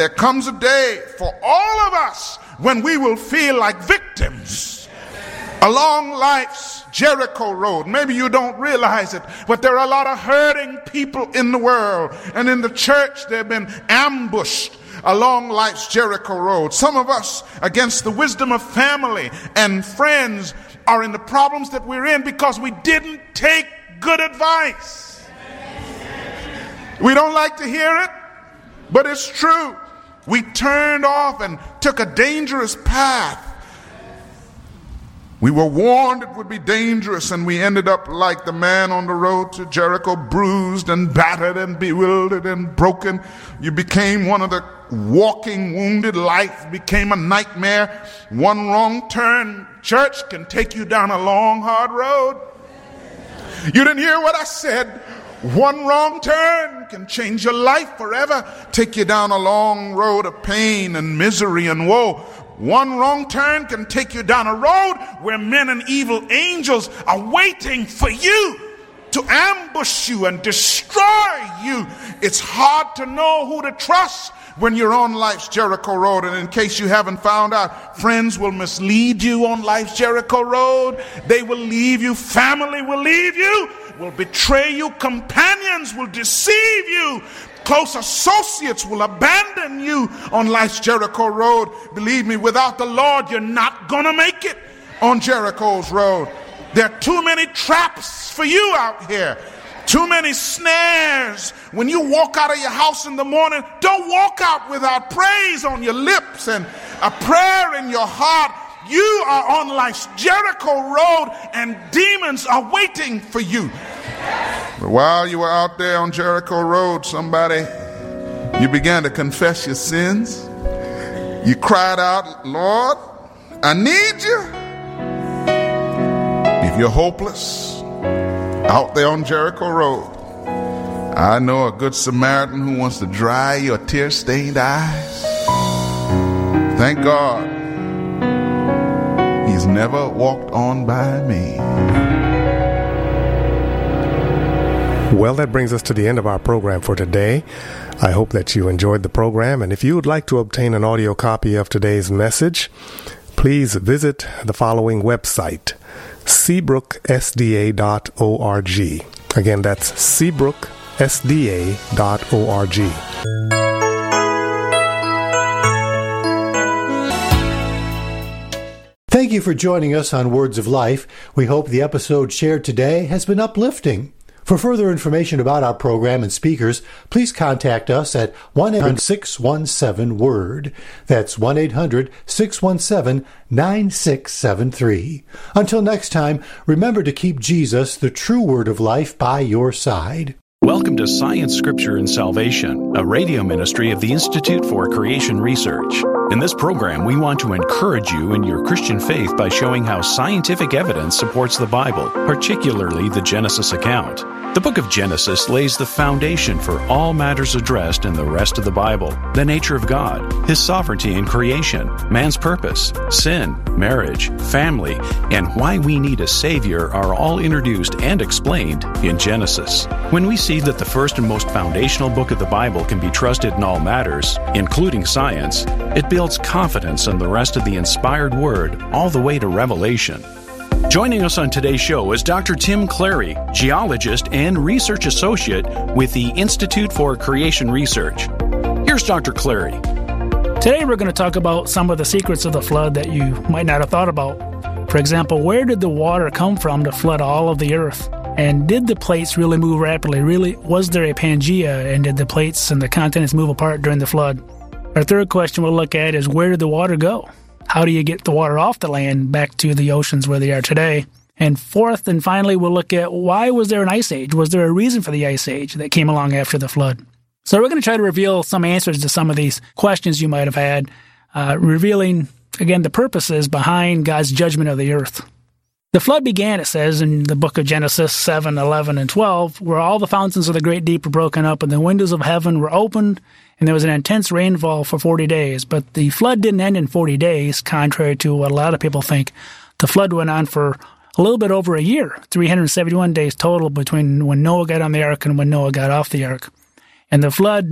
there comes a day for all of us when we will feel like victims along life's Jericho road. Maybe you don't realize it, but there are a lot of hurting people in the world, and in the church they've been ambushed along life's Jericho road. Some of us, against the wisdom of family and friends, are in the problems that we're in because we didn't take good advice. We don't like to hear it, but it's true. We turned off and took a dangerous path. We were warned it would be dangerous, and we ended up like the man on the road to Jericho, bruised and battered and bewildered and broken. You became one of the walking wounded. Life became a nightmare. One wrong turn, church, can take you down a long, hard road. You didn't hear what I said. One wrong turn can change your life forever, take you down a long road of pain and misery and woe. One wrong turn can take you down a road where men and evil angels are waiting for you to ambush you and destroy you. It's hard to know who to trust when you're on life's Jericho road. And in case you haven't found out, friends will mislead you on life's Jericho road. They will leave you. Family will leave you, will betray you. Companions will deceive you. Close associates will abandon you on life's Jericho road. Believe me, without the Lord, you're not going to make it on Jericho's road. There are too many traps for you out here. Too many snares. When you walk out of your house in the morning, don't walk out without praise on your lips and a prayer in your heart. You are on life's Jericho road, and demons are waiting for you. But while you were out there on Jericho road, you began to confess your sins. You cried out, Lord, I need you. If you're hopeless out there on Jericho road, I know a good Samaritan who wants to dry your tear-stained eyes. Thank God he's never walked on by me. Well, that brings us to the end of our program for today. I hope that you enjoyed the program, and if you would like to obtain an audio copy of today's message, please visit the following website, seabrooksda.org. Again, that's seabrooksda.org. Thank you for joining us on Words of Life. We hope the episode shared today has been uplifting. For further information about our program and speakers, please contact us at 1-800-617-WORD. That's 1-800-617-9673. Until next time, remember to keep Jesus, the true Word of life, by your side. Welcome to Science, Scripture, and Salvation, a radio ministry of the Institute for Creation Research. In this program, we want to encourage you in your Christian faith by showing how scientific evidence supports the Bible, particularly the Genesis account. The book of Genesis lays the foundation for all matters addressed in the rest of the Bible: the nature of God, His sovereignty in creation, man's purpose, sin, marriage, family, and why we need a Savior are all introduced and explained in Genesis. When we see that the first and most foundational book of the Bible can be trusted in all matters, including science, it builds confidence in the rest of the inspired Word all the way to Revelation. Joining us on today's show is Dr. Tim Clary, geologist and research associate with the Institute for Creation Research. Here's Dr. Clary. Today we're going to talk about some of the secrets of the flood that you might not have thought about. For example, where did the water come from to flood all of the earth? And did the plates really move rapidly? Was there a Pangea, and did the plates and the continents move apart during the flood? Our third question we'll look at is, where did the water go? How do you get the water off the land back to the oceans where they are today? And fourth and finally, we'll look at, why was there an ice age? Was there a reason for the ice age that came along after the flood? So we're going to try to reveal some answers to some of these questions you might have had, revealing, again, the purposes behind God's judgment of the earth. The flood began, it says, in the book of Genesis 7, 11, and 12, where all the fountains of the great deep were broken up and the windows of heaven were opened, and there was an intense rainfall for 40 days. But the flood didn't end in 40 days, contrary to what a lot of people think. The flood went on for a little bit over a year, 371 days total between when Noah got on the ark and when Noah got off the ark. And the flood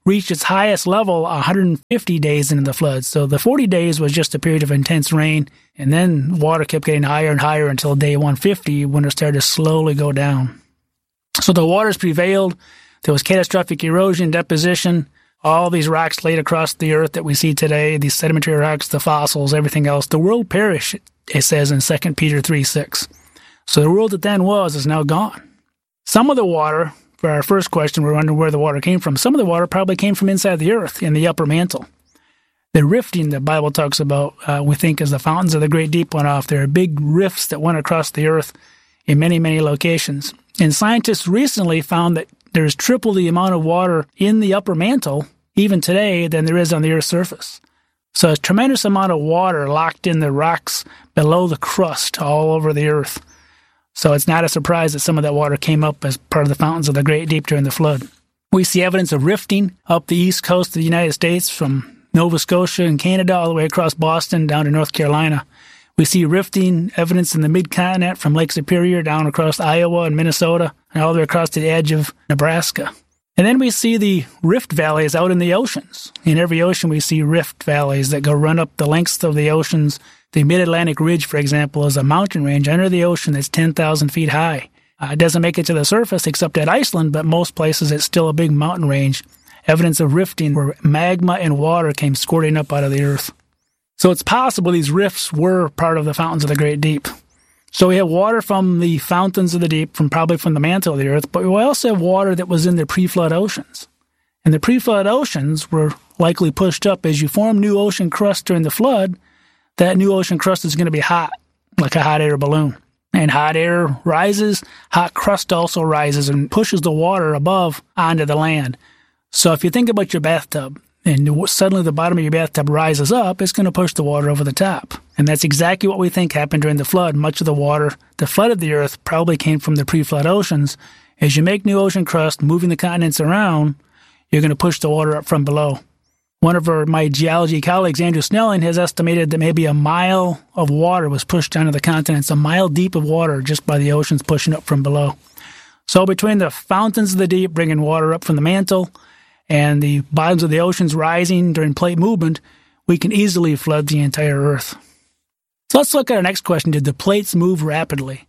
reached its highest level 150 days into the flood. So the 40 days was just a period of intense rain, and then water kept getting higher and higher until day 150 when it started to slowly go down. So the waters prevailed. There was catastrophic erosion, deposition, all these rocks laid across the earth that we see today, these sedimentary rocks, the fossils, everything else. The world perished, it says in 2 Peter 3:6. So the world that then was is now gone. Some of the water, for our first question, we're wondering where the water came from. Some of the water probably came from inside the earth in the upper mantle. The rifting the Bible talks about, we think, as the fountains of the great deep went off. There are big rifts that went across the earth in many, many locations. And scientists recently found that there's triple the amount of water in the upper mantle, even today, than there is on the Earth's surface. So a tremendous amount of water locked in the rocks below the crust all over the earth. So it's not a surprise that some of that water came up as part of the fountains of the great deep during the flood. We see evidence of rifting up the east coast of the United States from Nova Scotia and Canada all the way across Boston down to North Carolina. We see rifting evidence in the mid-continent from Lake Superior down across Iowa and Minnesota and all the way across to the edge of Nebraska. And then we see the rift valleys out in the oceans. In every ocean we see rift valleys that go run up the lengths of the oceans. The Mid-Atlantic Ridge, for example, is a mountain range under the ocean that's 10,000 feet high. It doesn't make it to the surface except at Iceland, but most places it's still a big mountain range. Evidence of rifting where magma and water came squirting up out of the earth. So it's possible these rifts were part of the fountains of the great deep. So we have water from the fountains of the deep, probably from the mantle of the earth, but we also have water that was in the pre-flood oceans. And the pre-flood oceans were likely pushed up as you form new ocean crust during the flood. That new ocean crust is going to be hot, like a hot air balloon. And hot air rises, hot crust also rises and pushes the water above onto the land. So if you think about your bathtub, and suddenly the bottom of your bathtub rises up, it's going to push the water over the top. And that's exactly what we think happened during the flood. Much of the water that flooded the earth probably came from the pre-flood oceans. As you make new ocean crust, moving the continents around, you're going to push the water up from below. One of my geology colleagues, Andrew Snelling, has estimated that maybe a mile of water was pushed onto the continents, a mile deep of water just by the oceans pushing up from below. So between the fountains of the deep bringing water up from the mantle and the bottoms of the oceans rising during plate movement, we can easily flood the entire Earth. So let's look at our next question. Did the plates move rapidly?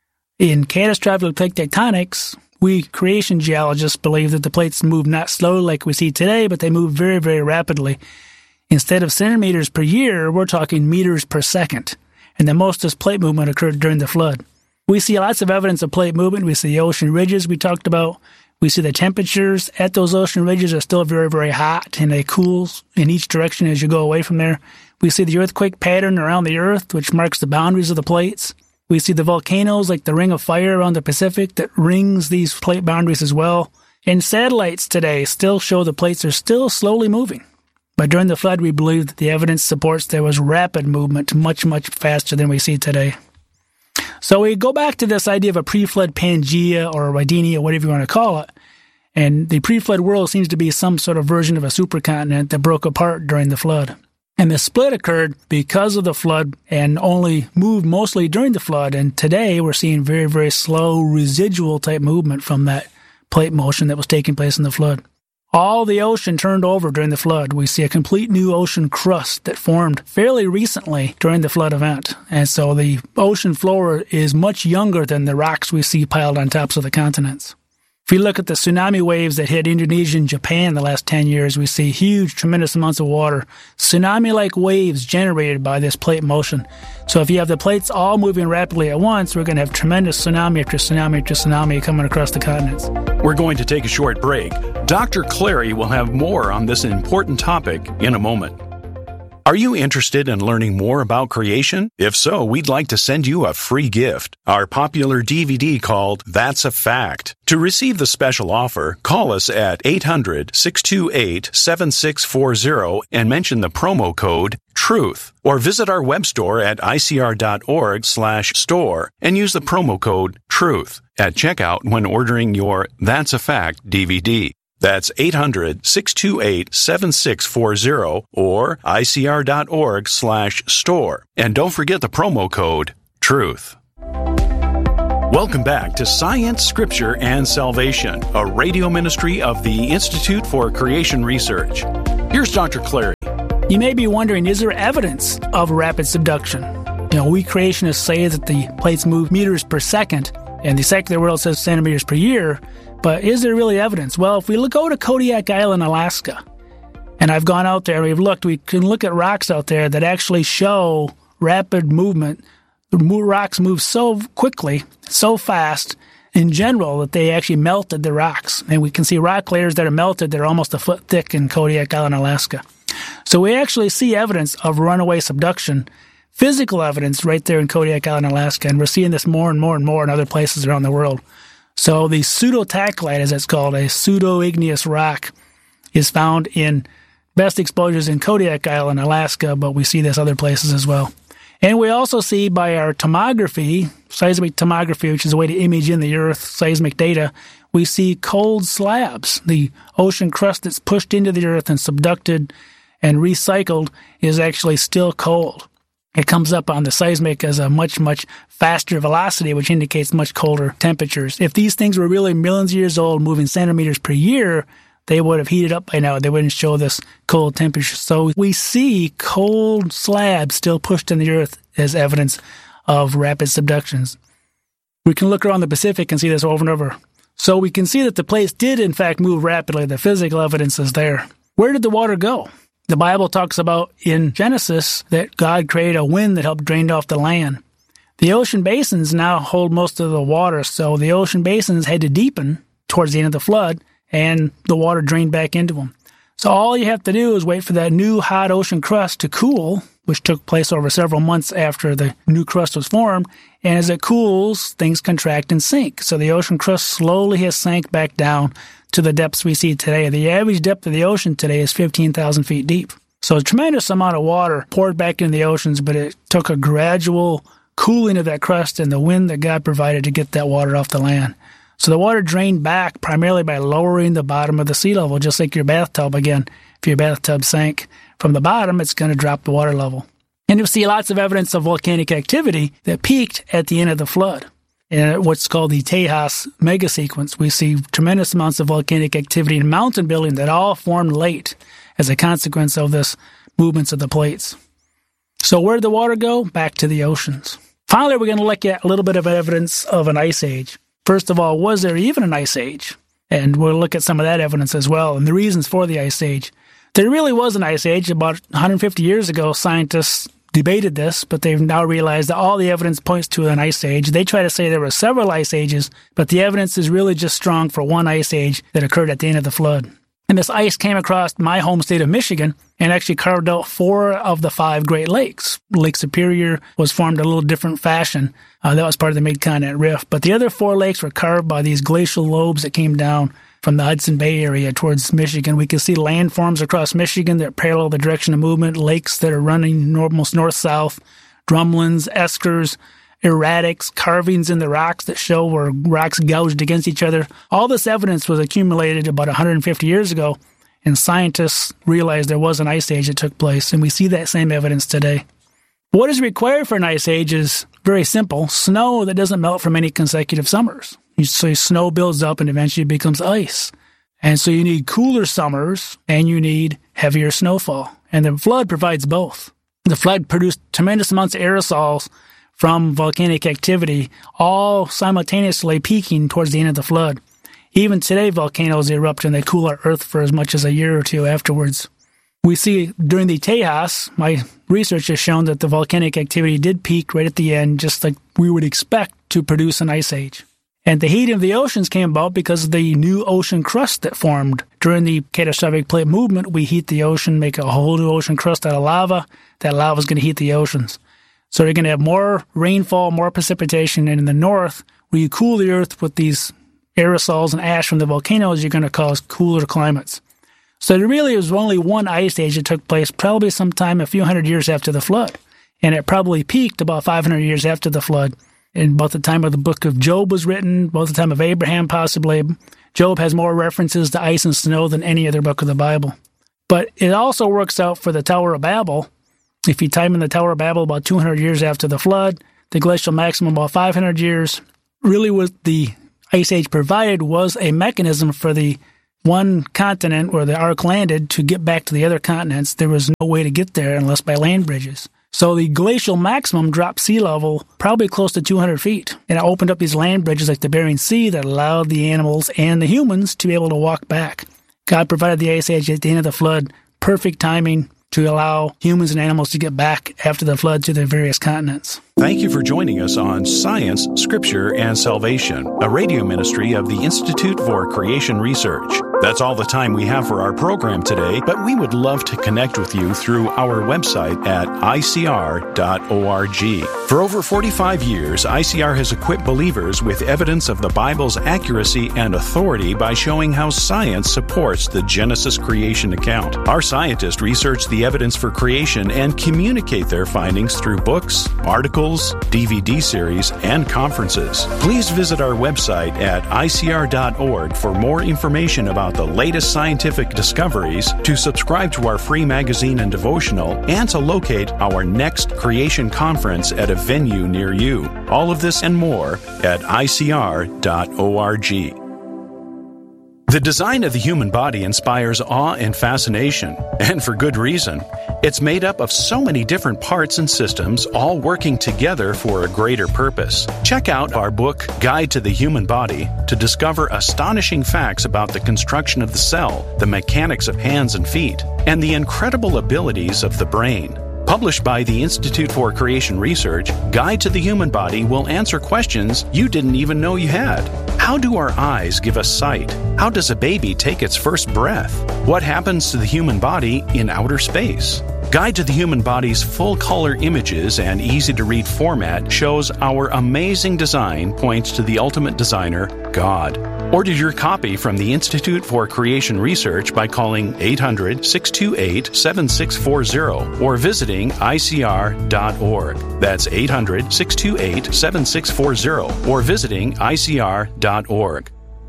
In catastrophic plate tectonics, we creation geologists believe that the plates move not slowly like we see today, but they move very, very rapidly. Instead of centimeters per year, we're talking meters per second. And the most of this plate movement occurred during the flood. We see lots of evidence of plate movement. We see the ocean ridges we talked about. We see the temperatures at those ocean ridges are still very, very hot, and they cool in each direction as you go away from there. We see the earthquake pattern around the Earth, which marks the boundaries of the plates. We see the volcanoes like the Ring of Fire around the Pacific that rings these plate boundaries as well. And satellites today still show the plates are still slowly moving. But during the flood, we believe that the evidence supports there was rapid movement, much, much faster than we see today. So we go back to this idea of a pre-flood Pangea or Rhyenia, whatever you want to call it. And the pre-flood world seems to be some sort of version of a supercontinent that broke apart during the flood. And the split occurred because of the flood and only moved mostly during the flood. And today we're seeing very, very slow residual type movement from that plate motion that was taking place in the flood. All the ocean turned over during the flood. We see a complete new ocean crust that formed fairly recently during the flood event. And so the ocean floor is much younger than the rocks we see piled on tops of the continents. If you look at the tsunami waves that hit Indonesia and Japan in the last 10 years, we see huge, tremendous amounts of water, tsunami-like waves generated by this plate motion. So if you have the plates all moving rapidly at once, we're going to have tremendous tsunami after tsunami after tsunami coming across the continents. We're going to take a short break. Dr. Clary will have more on this important topic in a moment. Are you interested in learning more about creation? If so, we'd like to send you a free gift, our popular DVD called That's a Fact. To receive the special offer, call us at 800-628-7640 and mention the promo code TRUTH, or visit our web store at icr.org/store and use the promo code TRUTH at checkout when ordering your That's a Fact DVD. That's 800-628-7640 or icr.org/store. And don't forget the promo code TRUTH. Welcome back to Science, Scripture, and Salvation, a radio ministry of the Institute for Creation Research. Here's Dr. Clary. You may be wondering, is there evidence of rapid subduction? We creationists say that the plates move meters per second, and the secular world says centimeters per year, but is there really evidence? Well, if we go to Kodiak Island, Alaska, and I've gone out there, we can look at rocks out there that actually show rapid movement. The rocks move so quickly, so fast, in general, that they actually melted the rocks. And we can see rock layers that are melted that are almost a foot thick in Kodiak Island, Alaska. So we actually see evidence of runaway subduction, physical evidence right there in Kodiak Island, Alaska, and we're seeing this more and more and more in other places around the world. So the pseudotachyllite, as it's called, a pseudo-igneous rock, is found in best exposures in Kodiak Island, Alaska, but we see this other places as well. And we also see by our tomography, seismic tomography, which is a way to image in the earth, seismic data, we see cold slabs. The ocean crust that's pushed into the earth and subducted and recycled is actually still cold. It comes up on the seismic as a much, much faster velocity, which indicates much colder temperatures. If these things were really millions of years old, moving centimeters per year, they would have heated up by now. They wouldn't show this cold temperature. So we see cold slabs still pushed in the earth as evidence of rapid subductions. We can look around the Pacific and see this over and over. So we can see that the plates did, in fact, move rapidly. The physical evidence is there. Where did the water go? The Bible talks about in Genesis that God created a wind that helped drain off the land. The ocean basins now hold most of the water, so the ocean basins had to deepen towards the end of the flood, and the water drained back into them. So all you have to do is wait for that new hot ocean crust to cool, which took place over several months after the new crust was formed, and as it cools, things contract and sink. So the ocean crust slowly has sank back down to the depths we see today. The average depth of the ocean today is 15,000 feet deep. So a tremendous amount of water poured back into the oceans, but it took a gradual cooling of that crust and the wind that God provided to get that water off the land. So the water drained back primarily by lowering the bottom of the sea level, just like your bathtub. Again, if your bathtub sank from the bottom, it's going to drop the water level. And you'll see lots of evidence of volcanic activity that peaked at the end of the flood. In what's called the Tejas megasequence, we see tremendous amounts of volcanic activity and mountain building that all formed late as a consequence of this movements of the plates. So where did the water go? Back to the oceans. Finally, we're going to look at a little bit of evidence of an ice age. First of all, was there even an ice age? And we'll look at some of that evidence as well and the reasons for the ice age. There really was an ice age. About 150 years ago, scientists debated this, but they've now realized that all the evidence points to an ice age. They try to say there were several ice ages, but the evidence is really just strong for one ice age that occurred at the end of the flood. And this ice came across my home state of Michigan and actually carved out 4 of the 5 Great Lakes. Lake Superior was formed a little different fashion. That was part of the Mid-Continent Rift. But the other 4 lakes were carved by these glacial lobes that came down from the Hudson Bay area towards Michigan. We can see landforms across Michigan that parallel the direction of movement, lakes that are running almost north-south, drumlins, eskers, erratics, carvings in the rocks that show where rocks gouged against each other. All this evidence was accumulated about 150 years ago, and scientists realized there was an ice age that took place, and we see that same evidence today. What is required for an ice age is very simple: snow that doesn't melt for many consecutive summers. So snow builds up and eventually becomes ice. And so you need cooler summers and you need heavier snowfall. And the flood provides both. The flood produced tremendous amounts of aerosols from volcanic activity, all simultaneously peaking towards the end of the flood. Even today, volcanoes erupt and they cool our Earth for as much as a year or two afterwards. We see during the Tejas, my research has shown that the volcanic activity did peak right at the end, just like we would expect to produce an ice age. And the heating of the oceans came about because of the new ocean crust that formed. During the catastrophic plate movement, we heat the ocean, make a whole new ocean crust out of lava. That lava is going to heat the oceans. So you're going to have more rainfall, more precipitation, and in the north, where you cool the earth with these aerosols and ash from the volcanoes, you're going to cause cooler climates. So there really was only one ice age that took place probably sometime a few hundred years after the flood. And it probably peaked about 500 years after the flood. And about the time of the book of Job was written, about the time of Abraham possibly. Job has more references to ice and snow than any other book of the Bible. But it also works out for the Tower of Babel. If you time in the Tower of Babel about 200 years after the flood, the glacial maximum about 500 years, really what the Ice Age provided was a mechanism for the one continent where the Ark landed to get back to the other continents. There was no way to get there unless by land bridges. So the glacial maximum dropped sea level probably close to 200 feet. And it opened up these land bridges like the Bering Sea that allowed the animals and the humans to be able to walk back. God provided the Ice Age at the end of the flood, perfect timing to allow humans and animals to get back after the flood to their various continents. Thank you for joining us on Science, Scripture, and Salvation, a radio ministry of the Institute for Creation Research. That's all the time we have for our program today, but we would love to connect with you through our website at icr.org. For over 45 years, ICR has equipped believers with evidence of the Bible's accuracy and authority by showing how science supports the Genesis creation account. Our scientists research the evidence for creation and communicate their findings through books, articles, DVD series, and conferences. Please visit our website at icr.org for more information about the latest scientific discoveries, to subscribe to our free magazine and devotional, and to locate our next creation conference at a venue near you. All of this and more at icr.org. The design of the human body inspires awe and fascination, and for good reason. It's made up of so many different parts and systems, all working together for a greater purpose. Check out our book, Guide to the Human Body, to discover astonishing facts about the construction of the cell, the mechanics of hands and feet, and the incredible abilities of the brain. Published by the Institute for Creation Research, Guide to the Human Body will answer questions you didn't even know you had. How do our eyes give us sight? How does a baby take its first breath? What happens to the human body in outer space? Guide to the Human Body's full-color images and easy-to-read format shows our amazing design points to the ultimate designer, God. Order your copy from the Institute for Creation Research by calling 800-628-7640 or visiting icr.org. That's 800-628-7640 or visiting icr.org.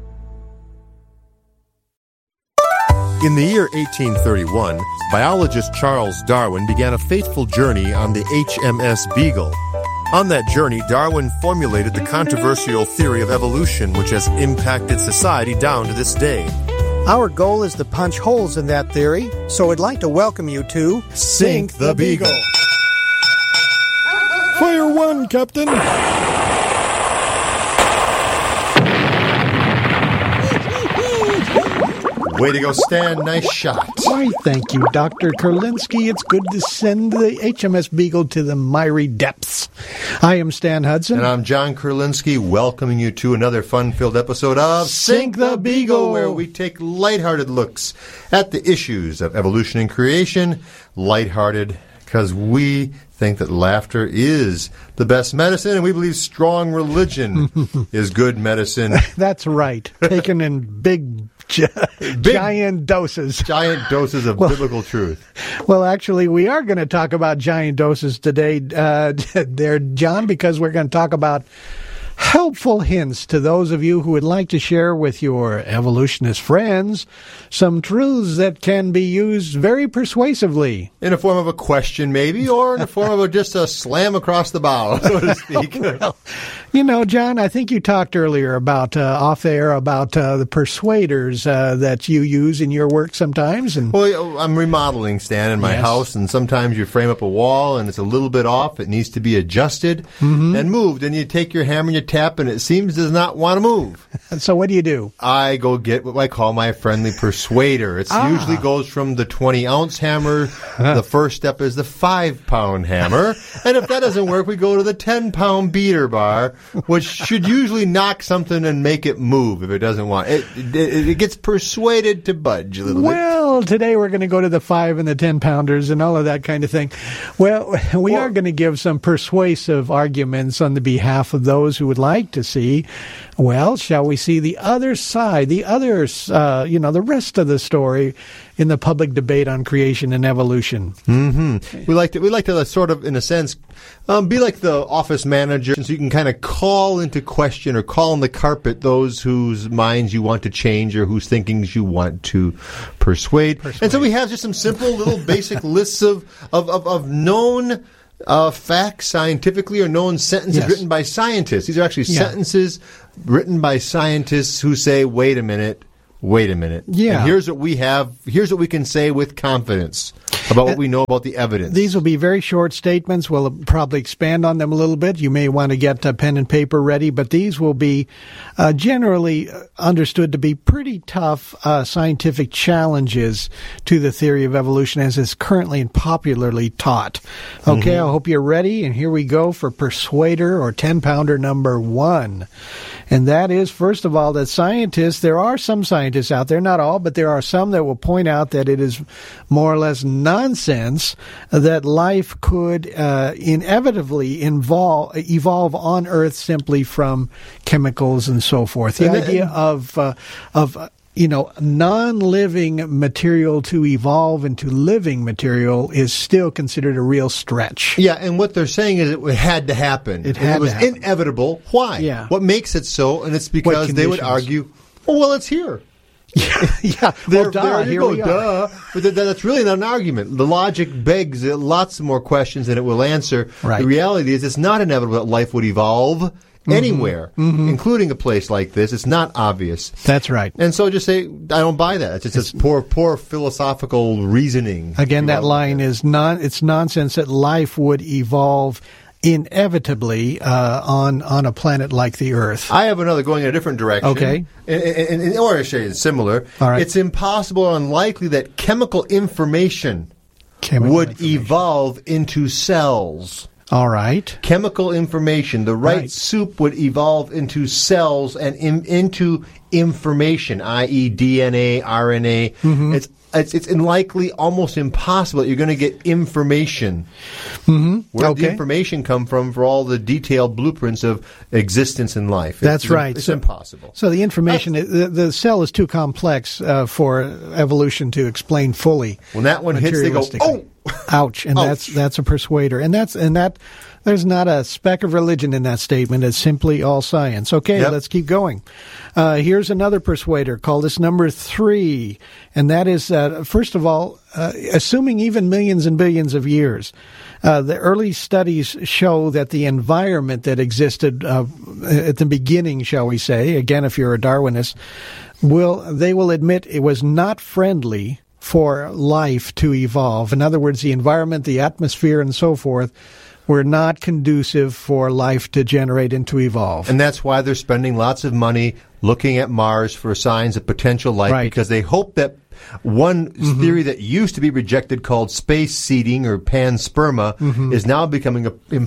In the year 1831, biologist Charles Darwin began a fateful journey on the HMS Beagle. On that journey, Darwin formulated the controversial theory of evolution, which has impacted society down to this day. Our goal is to punch holes in that theory, so I'd like to welcome you to Sink the Beagle. Fire one, Captain. Way to go, Stan. Nice shot. Why, thank you, Dr. Kurlinski. It's good to send the HMS Beagle to the miry depths. I am Stan Hudson. And I'm John Kurlinski, welcoming you to another fun-filled episode of Sink the Beagle, where we take lighthearted looks at the issues of evolution and creation. Lighthearted because we think that laughter is the best medicine, and we believe strong religion is good medicine. That's right. Taken in giant doses. Giant doses of biblical truth. Well, actually, we are going to talk about giant doses today, there, John, because we're going to talk about helpful hints to those of you who would like to share with your evolutionist friends some truths that can be used very persuasively. In the form of a question, maybe, or in the form of just a slam across the bow, so to speak. Well, you know, John, I think you talked earlier about, off air, about the persuaders that you use in your work sometimes. And well, I'm remodeling, Stan, in my house, and sometimes you frame up a wall, and it's a little bit off. It needs to be adjusted and moved. And you take your hammer and you tap, and it seems does not want to move. So what do? I go get what I call my friendly persuader. It usually goes from the 20-ounce hammer. The first step is the 5-pound hammer. And if that doesn't work, we go to the 10-pound beater bar, which should usually knock something and make it move if it doesn't want it. It gets persuaded to budge a little bit. Well, today we're going to go to the 5 and the 10-pounders and all of that kind of thing. Well, we are going to give some persuasive arguments on the behalf of those who would like to see, well, shall we see the other side, the rest of the story in the public debate on creation and evolution. We like to sort of, in a sense, be like the office manager, so you can kind of call into question or call on the carpet those whose minds you want to change or whose thinkings you want to persuade. And so we have just some simple little basic lists of known facts scientifically or known sentences written by scientists. These are actually sentences written by scientists who say, wait a minute. Yeah. And here's what we have. Here's what we can say with confidence about what we know about the evidence. These will be very short statements. We'll probably expand on them a little bit. You may want to get a pen and paper ready, but these will be generally understood to be pretty tough scientific challenges to the theory of evolution as is currently and popularly taught. Okay, I hope you're ready, and here we go for Persuader or 10-pounder number 1. And that is, first of all, that there are some scientists out there, not all, but there are some that will point out that it is more or less nonsense that life could inevitably evolve on Earth simply from chemicals and so forth. The idea of non-living material to evolve into living material is still considered a real stretch. Yeah, and what they're saying is it had to happen. It was inevitable. Why? Yeah. What makes it so? And it's because they would argue, well, it's here. Yeah, here we are. But that's really not an argument. The logic begs lots more questions than it will answer. Right. The reality is it's not inevitable that life would evolve anywhere, including a place like this. It's not obvious. That's right. And so just say, I don't buy that. It's just poor philosophical reasoning. Again, that line is it's nonsense that life would evolve inevitably on a planet like the Earth. I have another going in a different direction. Okay. Or I say it's similar. All right. It's impossible or unlikely that chemical information would evolve into cells. All right. Chemical information, the right soup would evolve into cells and into information, i.e. DNA, RNA. It's unlikely, almost impossible that you're going to get information. Where did the information come from for all the detailed blueprints of existence in life? That's right. It's impossible. So the information, the cell is too complex for evolution to explain fully. When that one hits, they go, oh! Ouch! And that's a persuader, and that there's not a speck of religion in that statement. It's simply all science. Okay, let's keep going. Here's another persuader. Call this number 3, and that is first of all, assuming even millions and billions of years. The early studies show that the environment that existed at the beginning, shall we say, again, if you're a Darwinist, they will admit it was not friendly for life to evolve. In other words, the environment, the atmosphere, and so forth were not conducive for life to generate and to evolve. And that's why they're spending lots of money looking at Mars for signs of potential life, because they hope that one theory that used to be rejected called space seeding or pansperma is now becoming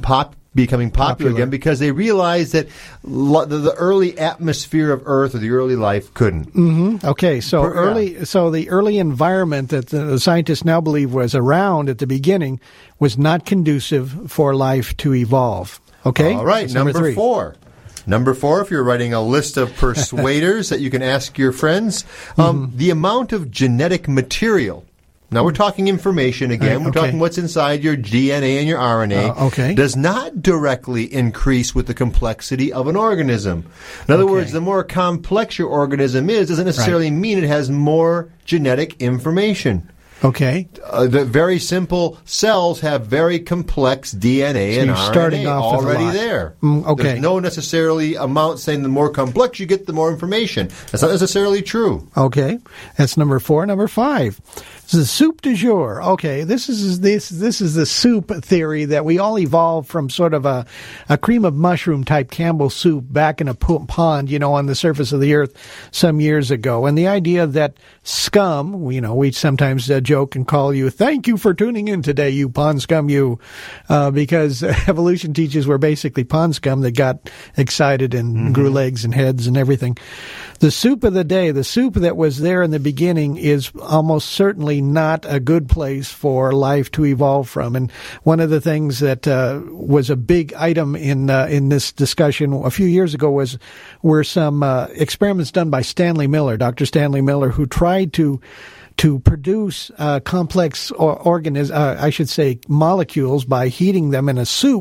popular again, because they realize that the early atmosphere of Earth or the early life couldn't. Okay, so the early environment that the scientists now believe was around at the beginning was not conducive for life to evolve. Okay, all right. Number 4. Number 4, if you're writing a list of persuaders that you can ask your friends, the amount of genetic material. Now, we're talking information again. We're talking what's inside your DNA and your RNA. Does not directly increase with the complexity of an organism. In other words, the more complex your organism is, doesn't necessarily mean it has more genetic information. Okay. The very simple cells have very complex DNA and RNA starting off already there. There's no necessarily amount saying the more complex you get, the more information. That's not necessarily true. Okay. That's number 4. Number 5. This is soup du jour. Okay, this is the soup theory that we all evolved from sort of a cream of mushroom type Campbell soup back in a pond, on the surface of the earth some years ago. And the idea that scum, we sometimes joke and call you, thank you for tuning in today, you pond scum, because evolution teaches we're basically pond scum that got excited and grew legs and heads and everything. The soup of the day, the soup that was there in the beginning, is almost certainly not a good place for life to evolve from. And one of the things that was a big item in this discussion a few years ago were some experiments done by Stanley Miller, Dr. Stanley Miller, who tried to produce complex molecules by heating them in a soup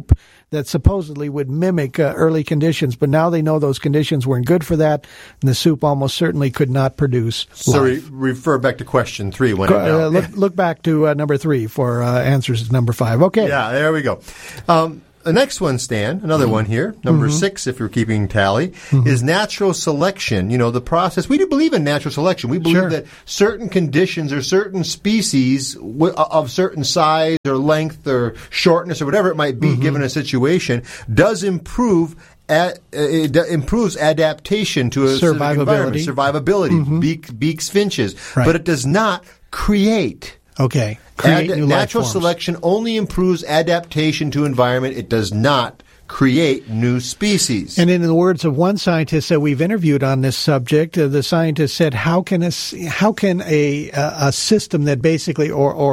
that supposedly would mimic early conditions, but now they know those conditions weren't good for that, and the soup almost certainly could not produce So life. refer back to question 3. Look back to number 3 for answers to number 5. Okay. Yeah, there we go. The next one, Stan, another one here, number 6, if you're keeping tally, is natural selection. The process. We do believe in natural selection. We believe that certain conditions or certain species of certain size or length or shortness or whatever it might be, given a situation, does improve. It improves adaptation to a specific environment, survivability, beaks, finches, but it does not create. Okay. Create new natural life forms. selection only improves adaptation to environment. It does not create new species. And in the words of one scientist that we've interviewed on this subject, the scientist said, "How can a system that basically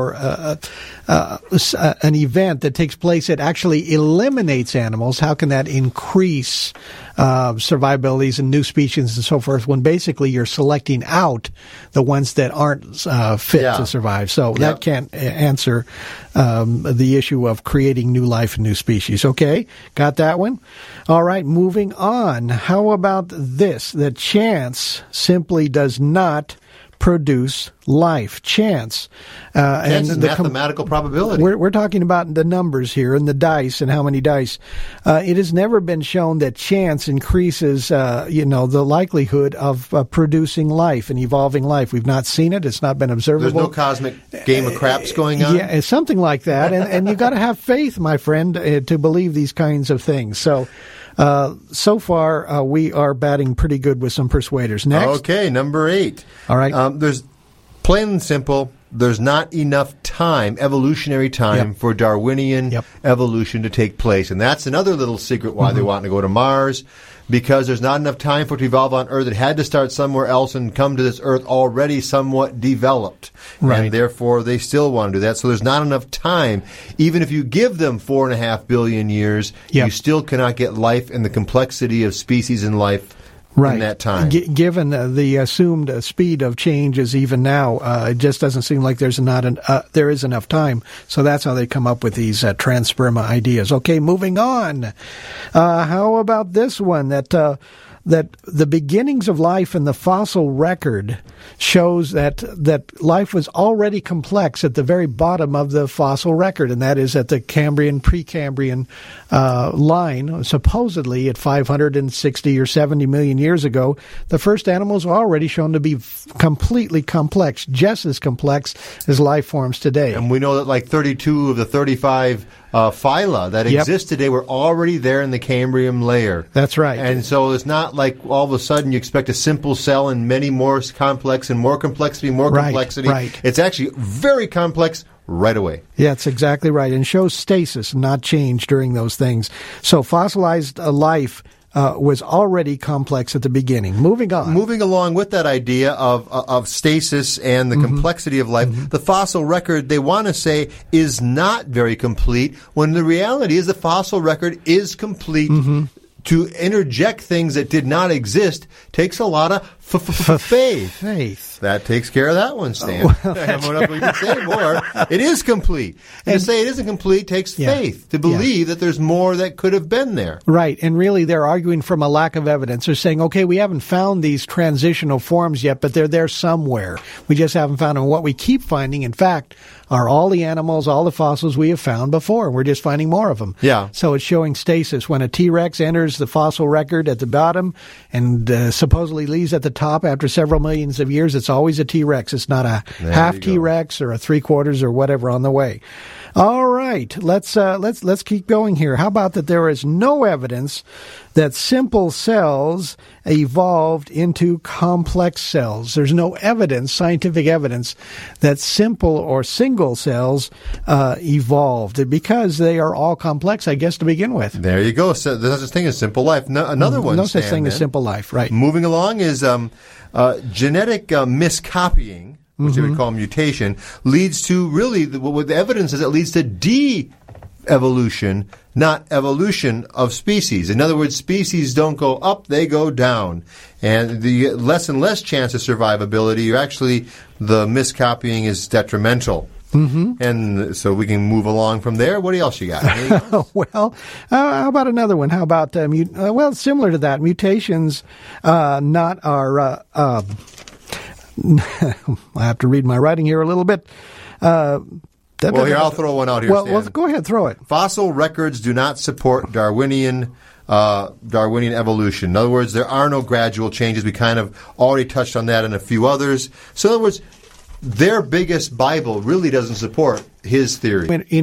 an event that takes place that actually eliminates animals, how can that increase survivabilities and new species and so forth, when basically you're selecting out the ones that aren't fit to survive?" So that can't answer the issue of creating new life and new species. Okay, got that one? All right, moving on. How about this? That chance simply does not produce life. Chance. Chance is mathematical probability. We're talking about the numbers here and the dice and how many dice. It has never been shown that chance increases, the likelihood of producing life and evolving life. We've not seen it. It's not been observable. There's no cosmic game of craps going on? Yeah, something like that. And you've got to have faith, my friend, to believe these kinds of things. So far, we are batting pretty good with some persuaders. Next. Okay, number 8. All right. There's plain and simple, there's not enough time, evolutionary time, for Darwinian evolution to take place. And that's another little secret why they want to go to Mars, because there's not enough time for it to evolve on Earth. It had to start somewhere else and come to this Earth already somewhat developed. Right. And therefore, they still want to do that. So there's not enough time. Even if you give them 4.5 billion years, you still cannot get life and the complexity of species and life in that time. Given the assumed speed of changes even now, it just doesn't seem like there is enough time. So that's how they come up with these transperma ideas. Okay, moving on. How about this one? That the beginnings of life in the fossil record shows that life was already complex at the very bottom of the fossil record, and that is at the Cambrian, Precambrian line. Supposedly at 560 or 70 million years ago, the first animals were already shown to be completely complex, just as complex as life forms today. And we know that like 32 of the 35 phyla that exist today were already there in the Cambrian layer. That's right. And so it's not like all of a sudden you expect a simple cell and many more complex and more complexity, complexity. Right. It's actually very complex right away. Yeah, that's exactly right. And shows stasis, not change during those things. So fossilized life was already complex at the beginning. Moving on. Moving along with that idea of stasis and the complexity of life, the fossil record, they want to say, is not very complete, when the reality is the fossil record is complete. To interject things that did not exist takes a lot of faith. That takes care of that one, Stan. We can say more. It is complete. And to say it isn't complete takes faith, to believe that there's more that could have been there. Right. And really, they're arguing from a lack of evidence. They're saying, okay, we haven't found these transitional forms yet, but they're there somewhere. We just haven't found them. What we keep finding, in fact, are all the animals, all the fossils we have found before. We're just finding more of them. Yeah. So it's showing stasis. When a T-Rex enters the fossil record at the bottom and supposedly leaves at the top after several millions of years, it's always a T-Rex. It's not a half T-Rex or a 3/4 or whatever on the way. All right, let's keep going here. How about that there is no evidence that simple cells evolved into complex cells? There's no evidence, scientific evidence, that simple or single cells evolved, because they are all complex, I guess, to begin with. There you go. So there's such thing as simple life. Another one. No such thing as simple life, right? Moving along is genetic miscopying, which they would call mutation, leads to what the evidence is, it leads to de-evolution, not evolution of species. In other words, species don't go up, they go down. And the less and less chance of survivability, the miscopying is detrimental. And so we can move along from there. What else you got? Well, how about another one? How about, similar to that, mutations not are, I have to read my writing here a little bit. Well, here, I'll throw one out here, Well, go ahead, throw it. Fossil records do not support Darwinian evolution. In other words, there are no gradual changes. We kind of already touched on that and a few others. So in other words, their biggest Bible really doesn't support his theory. In